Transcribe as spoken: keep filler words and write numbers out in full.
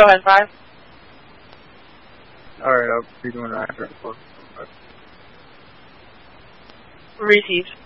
Go ahead, five. Alright, I'll be doing that after. Received.